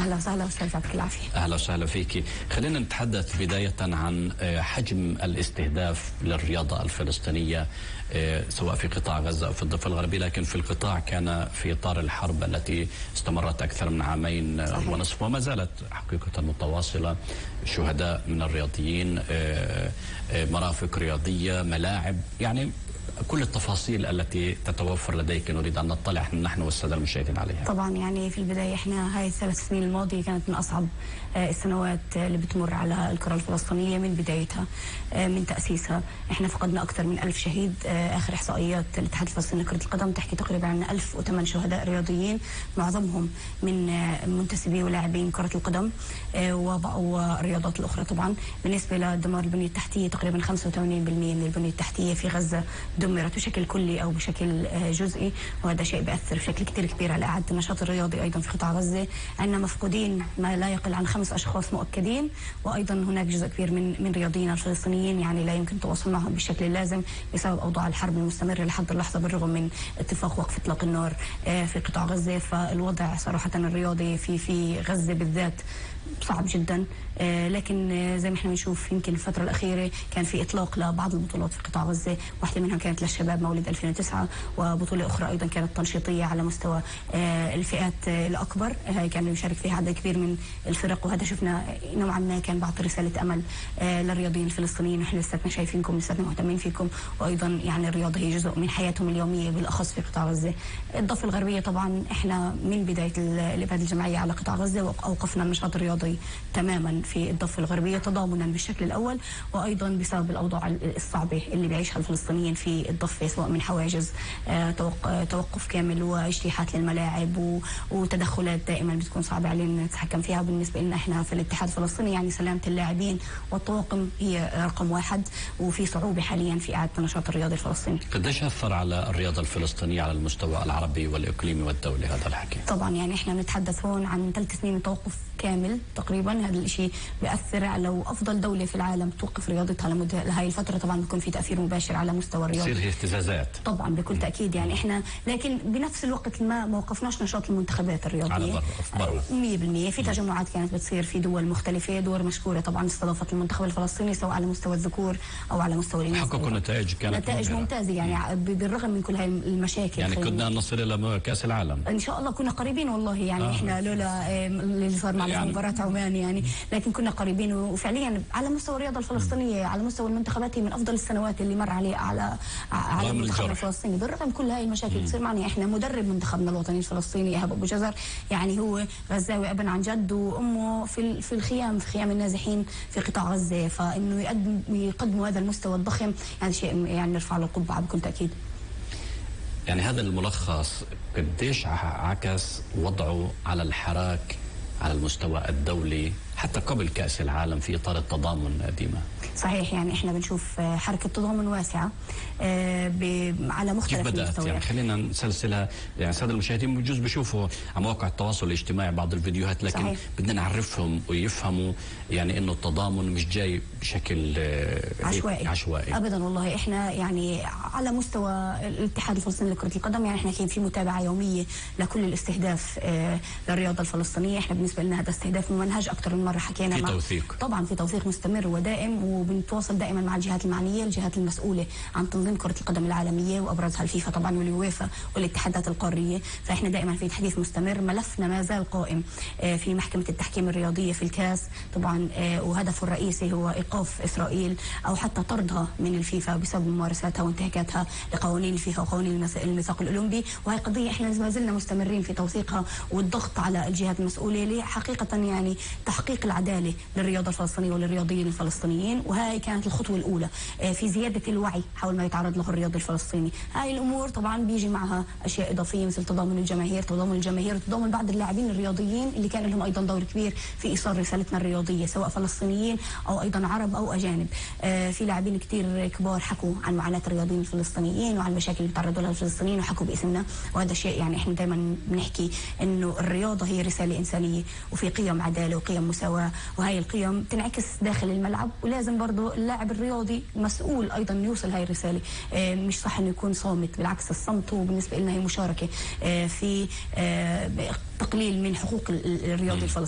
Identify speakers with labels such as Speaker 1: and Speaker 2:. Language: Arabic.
Speaker 1: اهلا وسهلا استاذ، يعطيك العافيه.
Speaker 2: اهلا وسهلا فيك. خلينا نتحدث بدايه عن حجم الاستهداف للرياضه الفلسطينيه سواء في قطاع غزه او في الضفه الغربيه، لكن في القطاع كان في اطار الحرب التي استمرت اكثر من عامين ونصف وما زالت حقيقه متواصله. شهداء من الرياضيين، مرافق رياضيه، ملاعب، يعني كل التفاصيل التي تتوفر لديك نريد أن نطلع نحن والسادة المشاهدين عليها.
Speaker 1: طبعا يعني في البداية احنا هاي الثلاث سنين الماضية كانت من أصعب السنوات اللي بتمر على الكرة الفلسطينية من بدايتها، من تأسيسها. احنا فقدنا أكثر من 1000 شهيد. آخر إحصائيات الاتحاد الفلسطيني لكرة القدم تحكي تقريبا عن 1008 شهداء رياضيين، معظمهم من منتسبي ولاعبين كرة القدم والرياضات الأخرى. طبعا بالنسبة لدمار البنية التحتية تقريبا 85% من البنية التحتية في غزة دمرت بشكل كلي أو بشكل جزئي، وهذا شيء بيأثر بشكل كتير كبير على إعادة النشاط الرياضي أيضا في قطاع غزة. عندنا مفقودين ما لا يقل عن 5 أشخاص مؤكدين، وأيضا هناك جزء كبير من رياضيين الفلسطينيين يعني لا يمكن التواصل معهم بالشكل اللازم بسبب أوضاع الحرب المستمرة لحد اللحظة، بالرغم من اتفاق وقف إطلاق النار في قطاع غزة. فالوضع صراحة الرياضي في غزة بالذات صعب جدا. لكن زي ما احنا بنشوف يمكن الفترة الأخيرة كان في إطلاق لبعض البطولات في قطاع غزة، واحدة منها كانت للشباب مواليد 2009، وبطولة أخرى أيضا كانت تنشيطية على مستوى الفئات الأكبر. هاي كان يشارك فيها عدد كبير من الفرق، وهذا شفنا نوعا ما كان بعطي رسالة أمل للرياضيين الفلسطينيين. نحن لساتنا شايفينكم، لساتنا مهتمين فيكم، وأيضا يعني الرياضة هي جزء من حياتهم اليومية بالأخص في قطاع غزة. الضفة الغربية طبعا احنا من بداية الإبادة الجماعية على قطاع غزة وأوقفنا النشاط الرياضي تماما في الضفة الغربية تضامنا بالشكل الأول، وأيضا بسبب الأوضاع الصعبة اللي بيعيشها الفلسطينيين في الضفة، سواء من حواجز، توقف كامل واجتياحات للملاعب وتدخلات دائما بتكون صعبة علينا نتحكم فيها. بالنسبة لنا احنا في الاتحاد الفلسطيني يعني سلامة اللاعبين والطواقم هي رقم واحد، وفي صعوبة حاليا في إعادة النشاط الرياضي الفلسطيني.
Speaker 2: قديش أثر على الرياضة الفلسطينية على المستوى العربي والإقليمي والدولي هذا الحكي؟
Speaker 1: طبعا يعني احنا نتحدث هون عن 3 سنين توقف كامل تقريبا. هذا الشيء بيأثر على لو أفضل دولة في العالم توقف رياضتها لمدة هاي الفترة، طبعا بيكون في تأثير مباشر على مستوى الرياضة،
Speaker 2: بتصير هي اهتزازات
Speaker 1: طبعا بكل تأكيد. يعني احنا لكن بنفس الوقت ما وقفناش نشاط المنتخبات الرياضية
Speaker 2: على برا
Speaker 1: 100%. في تجمعات كانت بتصير في دول مختلفة، دول مشكورة طبعا استضافت المنتخب الفلسطيني سواء على مستوى الذكور أو على مستوى الإناث.
Speaker 2: حققوا نتائج كانت
Speaker 1: ممتازة يعني بالرغم من كل هاي المشاكل.
Speaker 2: يعني كنا نصل إلى كأس العالم
Speaker 1: إن شاء الله، كنا قريبين والله. يعني احنا لولا اللي صار معنا يعني مباراة عمان يعني، لكن كنا قريبين. وفعليا على مستوى الرياضة الفلسطينية على مستوى المنتخبات هي من أفضل السنوات اللي مر عليه على المنتخب الفلسطيني، بالرغم كل هاي المشاكل اللي بتصير معنا. احنا مدرب منتخبنا الوطني الفلسطيني إيهاب أبو جزر يعني هو غزاوي أبا عن جد، وأمه في الخيام، في خيام النازحين في قطاع غزة. فإنه يقدموا هذا المستوى الضخم يعني شيء يعني نرفع له القبعة بكل تأكيد.
Speaker 2: يعني هذا الملخص قديش عكس وضعه على الحراك على المستوى الدولي حتى قبل كأس العالم في إطار التضامن ديما؟ صحيح،
Speaker 1: يعني احنا بنشوف حركة تضامن واسعة على مختلف المستويات.
Speaker 2: يعني خلينا نسلسلها، يعني السادة المشاهدين بجوز بيشوفوا على مواقع التواصل الاجتماعي بعض الفيديوهات، لكن صحيح. بدنا نعرفهم ويفهموا يعني انه التضامن مش جاي بشكل عشوائي
Speaker 1: ابدا. والله احنا يعني على مستوى الاتحاد الفلسطيني لكرة القدم يعني احنا في متابعة يومية لكل الاستهداف للرياضة الفلسطينية. احنا بالنسبة لنا هذا استهداف ممنهج اكثر من مرة، حكينا
Speaker 2: في توثيق،
Speaker 1: طبعا في توثيق مستمر ودائم، وبنتواصل دائما مع الجهات المعنية، الجهات المسؤولة عن تنظيم كرة القدم العالمية وابرزها الفيفا طبعا واليويفا والاتحادات القارية. فاحنا دائما في تحديث مستمر. ملفنا ما زال قائم في محكمة التحكيم الرياضية في الكاس طبعا، وهدفه الرئيسي هو ايقاف اسرائيل او حتى طردها من الفيفا بسبب ممارساتها وانتهاكاتها لقوانين الفيفا وقوانين الميثاق الاولمبي. وهي قضية احنا ما زلنا مستمرين في توثيقها والضغط على الجهات المسؤولة لحقيقة يعني تحقيق العدالة للرياضة الفلسطينية وللرياضيين الفلسطينيين. وهي كانت الخطوة الأولى في زيادة الوعي حول ما يتعرض له الرياضي الفلسطيني. هاي الأمور طبعا بيجي معها أشياء إضافية مثل تضامن الجماهير وتضامن بعض اللاعبين الرياضيين اللي كان لهم أيضا دور كبير في إيصال رسالتنا الرياضية سواء فلسطينيين أو أيضا عرب أو أجانب. في لاعبين كتير كبار حكوا عن معاناة الرياضيين الفلسطينيين وعن المشاكل اللي بيتعرضوا لها الفلسطينيين وحكوا باسمنا. وهذا شيء يعني احنا دائما بنحكي إنه الرياضة هي رسالة إنسانية وفي قيم عدالة وقيم مساواة، وهي القيم تنعكس داخل الملعب. ولازم برضو اللاعب الرياضي مسؤول أيضا يوصل هاي الرسالة. مش صح إنه يكون صامت، بالعكس الصمت هو بالنسبة لنا هي مشاركة في تقليل من حقوق الرياضي الفلسطيني.